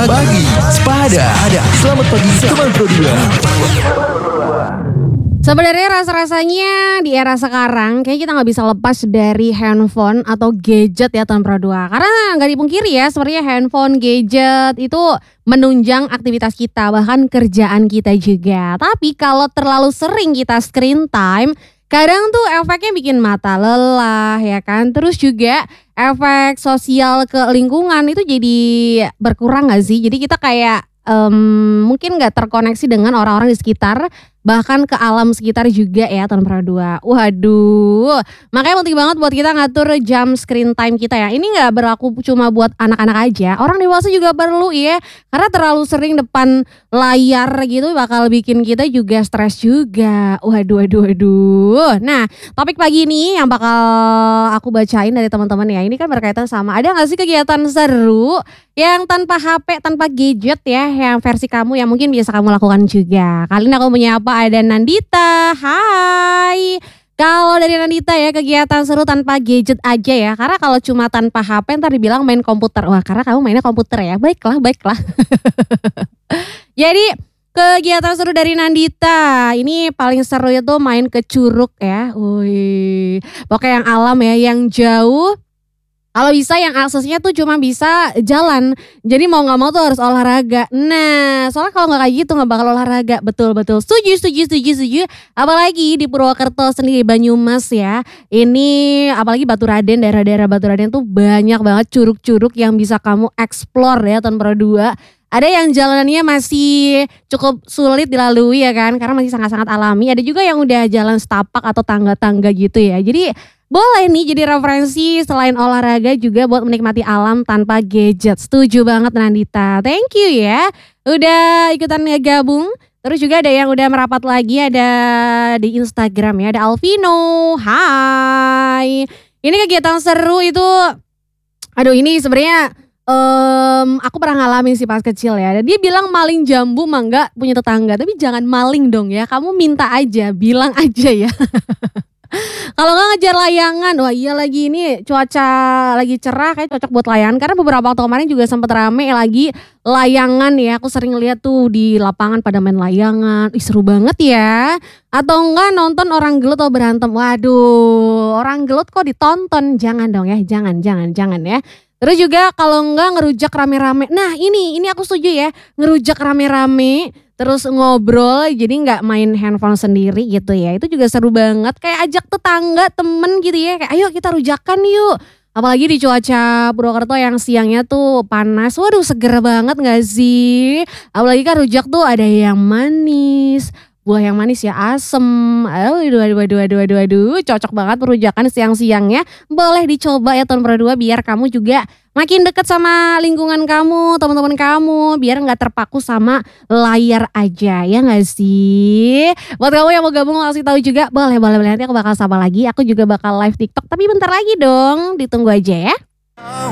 pagi, sepada. Selamat pagi, teman Pro 2. Sebenarnya rasa-rasanya di era sekarang kayak kita nggak bisa lepas dari handphone atau gadget ya Tahun Pro 2. Karena nggak dipungkiri ya sebenarnya handphone, gadget itu menunjang aktivitas kita bahkan kerjaan kita juga. Tapi kalau terlalu sering kita screen time, kadang tuh efeknya bikin mata lelah ya kan. Terus juga efek sosial ke lingkungan itu jadi berkurang nggak sih? Jadi kita kayak mungkin nggak terkoneksi dengan orang-orang di sekitar, bahkan ke alam sekitar juga ya Tahun Pro 2. Waduh, makanya penting banget buat kita ngatur jam screen time kita ya. Ini nggak berlaku cuma buat anak-anak aja, orang dewasa juga perlu ya. Karena terlalu sering depan layar gitu bakal bikin kita juga stres juga. Waduh. Nah, topik pagi ini yang bakal aku bacain dari teman-teman ya. Ini kan berkaitan sama ada nggak sih kegiatan seru yang tanpa HP, tanpa gadget ya, yang versi kamu yang mungkin biasa kamu lakukan juga. Kali ini aku menyapa ada Nandita. Hai. Kalau dari Nandita ya kegiatan seru tanpa gadget aja ya. Karena kalau cuma tanpa HP ntar dibilang main komputer. Wah, karena kamu mainnya komputer ya. Baiklah. Jadi kegiatan seru dari Nandita ini paling seru itu main ke curug ya. Wih, pokoknya yang alam ya, yang jauh. Kalau bisa yang aksesnya tuh cuma bisa jalan. Jadi mau gak mau tuh harus olahraga. Nah, soalnya kalau gak kayak gitu gak bakal olahraga. Betul. Setuju. Apalagi di Purwokerto sendiri, Banyumas ya. Ini apalagi Baturaden, daerah-daerah Baturaden tuh banyak banget curug-curug yang bisa kamu explore ya Tahun Pro 2. Ada yang jalanannya masih cukup sulit dilalui ya kan, karena masih sangat-sangat alami. Ada juga yang udah jalan setapak atau tangga-tangga gitu ya. Jadi boleh nih jadi referensi selain olahraga juga buat menikmati alam tanpa gadget. Setuju banget Nandita. Thank you ya. Udah ikutan gabung. Terus juga ada yang udah merapat lagi, ada di Instagram ya. Ada Alvino. Hai. Ini kegiatan seru itu. Aduh ini sebenarnya aku pernah ngalamin sih pas kecil ya. Dia bilang maling jambu mah enggak punya tetangga. Tapi jangan maling dong ya. Kamu minta aja, bilang aja ya. Kalau nggak ngejar layangan, wah iya lagi ini cuaca lagi cerah kayak cocok buat layangan. Karena beberapa waktu kemarin juga sempat rame lagi layangan ya. Aku sering lihat tuh di lapangan pada main layangan. Ih seru banget ya. Atau enggak nonton orang gelut atau berantem. Waduh, orang gelut kok ditonton? Jangan dong ya, jangan ya. Terus juga kalau enggak ngerujak rame-rame. Nah ini aku setuju ya, ngerujak rame-rame. Terus ngobrol jadi gak main handphone sendiri gitu ya. Itu juga seru banget. Kayak ajak tetangga, temen gitu ya. Kayak ayo kita rujakan yuk. Apalagi di cuaca Purwokerto yang siangnya tuh panas. Waduh seger banget gak sih? Apalagi kan rujak tuh ada yang manis. Buah yang manis ya asem. Aduh. Cocok banget perujakan siang-siangnya. Boleh dicoba ya Tahun Pro 2 biar kamu juga makin deket sama lingkungan kamu, teman-teman kamu. Biar gak terpaku sama layar aja ya gak sih? Buat kamu yang mau gabung kasih tahu juga. Boleh. Nanti aku bakal sapa lagi. Aku juga bakal live TikTok. Tapi bentar lagi dong. Ditunggu aja ya.